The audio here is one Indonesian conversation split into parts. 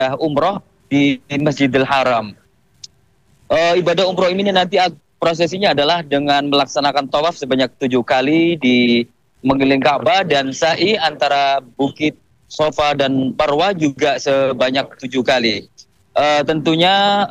umroh di Masjidil Haram. Ibadah umroh ini nanti prosesinya adalah dengan melaksanakan tawaf sebanyak 7 kali di mengelilingi Ka'bah dan sa'i antara Bukit Sofa dan Marwah juga sebanyak 7 kali. Tentunya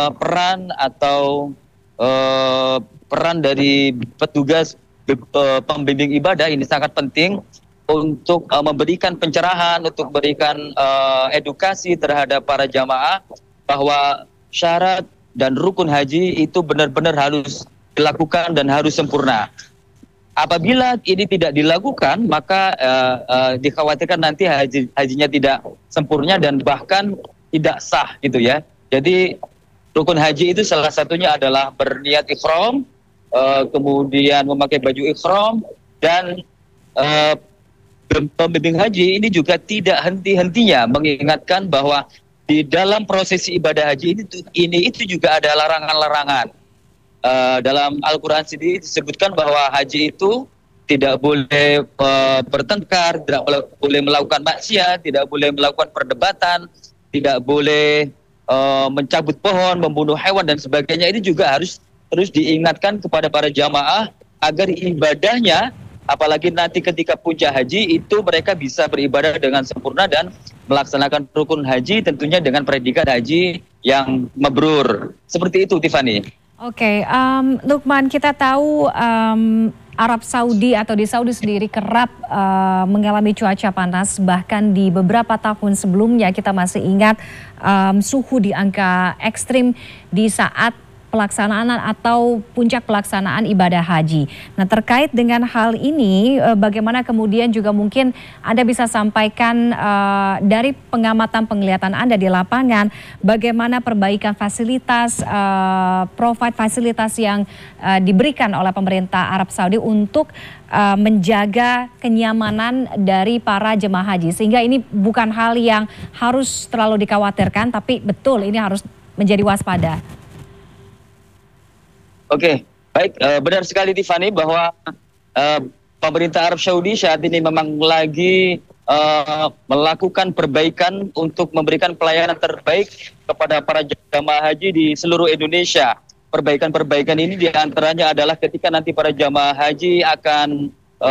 peran dari petugas pembimbing ibadah ini sangat penting untuk memberikan pencerahan, untuk memberikan edukasi terhadap para jamaah bahwa syarat dan rukun haji itu benar-benar harus dilakukan dan harus sempurna. Apabila ini tidak dilakukan, maka dikhawatirkan nanti hajinya tidak sempurna dan bahkan tidak sah gitu ya. Jadi rukun haji itu salah satunya adalah berniat ihram, kemudian memakai baju ihram, dan pembimbing haji ini juga tidak henti-hentinya mengingatkan bahwa di dalam prosesi ibadah haji ini itu juga ada larangan-larangan. Dalam Al-Quran sendiri disebutkan bahwa haji itu tidak boleh bertengkar, tidak boleh melakukan maksiat, tidak boleh melakukan perdebatan, tidak boleh mencabut pohon, membunuh hewan dan sebagainya. Ini juga harus terus diingatkan kepada para jamaah agar ibadahnya, apalagi nanti ketika puncak haji itu mereka bisa beribadah dengan sempurna dan melaksanakan rukun haji tentunya dengan predikat haji yang mabrur. Seperti itu, Tiffany. Oke, Lukman, kita tahu Arab Saudi atau di Saudi sendiri kerap mengalami cuaca panas, bahkan di beberapa tahun sebelumnya kita masih ingat suhu di angka ekstrim di saat pelaksanaan atau puncak pelaksanaan ibadah haji. Nah, terkait dengan hal ini, bagaimana kemudian juga mungkin Anda bisa sampaikan dari pengamatan penglihatan Anda di lapangan, bagaimana perbaikan fasilitas, provide fasilitas yang diberikan oleh pemerintah Arab Saudi untuk menjaga kenyamanan dari para jemaah haji. Sehingga ini bukan hal yang harus terlalu dikhawatirkan, tapi betul ini harus menjadi waspada. Oke, baik, benar sekali Tiffany bahwa pemerintah Arab Saudi saat ini memang lagi melakukan perbaikan untuk memberikan pelayanan terbaik kepada para jamaah haji di seluruh Indonesia. Perbaikan-perbaikan ini diantaranya adalah ketika nanti para jamaah haji akan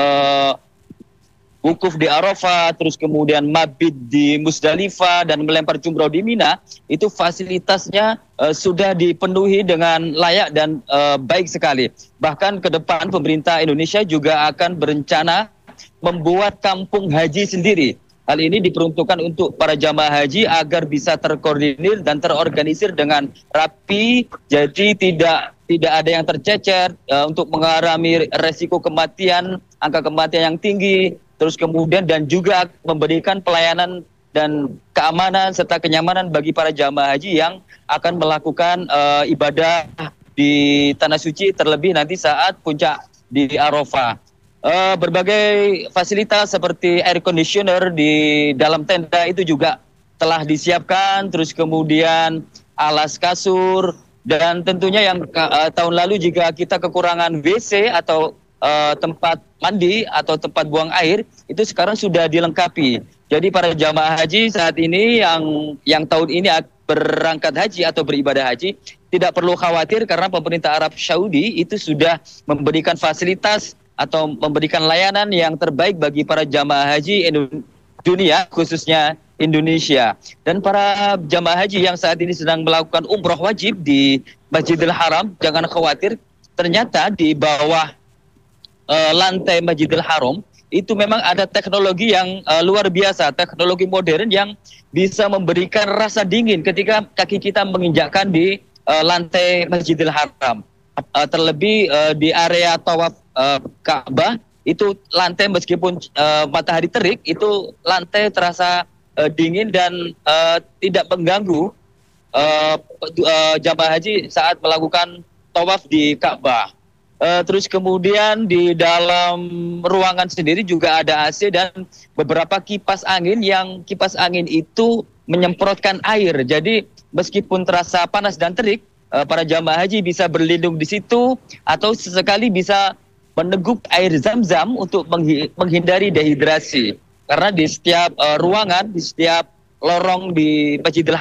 wukuf di Arafah, terus kemudian mabit di Musdalifah dan melempar jumroh di Mina, itu fasilitasnya sudah dipenuhi dengan layak dan baik sekali. Bahkan ke depan pemerintah Indonesia juga akan berencana membuat kampung haji sendiri. Hal ini diperuntukkan untuk para jamaah haji agar bisa terkoordinir dan terorganisir dengan rapi, jadi tidak ada yang tercecer untuk mengalami resiko kematian, angka kematian yang tinggi, terus kemudian dan juga memberikan pelayanan dan keamanan serta kenyamanan bagi para jamaah haji yang akan melakukan ibadah di Tanah Suci, terlebih nanti saat puncak di Arafah. Berbagai fasilitas seperti air conditioner di dalam tenda itu juga telah disiapkan, terus kemudian alas kasur, dan tentunya yang tahun lalu jika kita kekurangan WC atau tempat mandi atau tempat buang air, itu sekarang sudah dilengkapi. Jadi para jamaah haji saat ini yang tahun ini berangkat haji atau beribadah haji tidak perlu khawatir karena pemerintah Arab Saudi itu sudah memberikan fasilitas atau memberikan layanan yang terbaik bagi para jamaah haji dunia, khususnya Indonesia. Dan para jamaah haji yang saat ini sedang melakukan umroh wajib di Masjidil Haram, jangan khawatir, ternyata di bawah lantai Masjidil Haram itu memang ada teknologi yang luar biasa, teknologi modern yang bisa memberikan rasa dingin ketika kaki kita menginjakkan di lantai Masjidil Haram. Terlebih di area tawaf Ka'bah itu lantai meskipun matahari terik itu lantai terasa dingin dan tidak mengganggu jamaah haji saat melakukan tawaf di Ka'bah. Terus kemudian di dalam ruangan sendiri juga ada AC dan beberapa kipas angin yang kipas angin itu menyemprotkan air. Jadi meskipun terasa panas dan terik, para jamaah haji bisa berlindung di situ atau sesekali bisa meneguk air zam-zam untuk menghindari dehidrasi. Karena di setiap ruangan, di setiap lorong di Masjidil